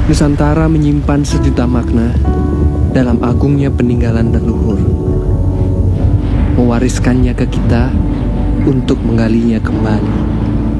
Nusantara menyimpan sejuta makna dalam agungnya peninggalan leluhur, mewariskannya ke kita untuk menggalinya kembali.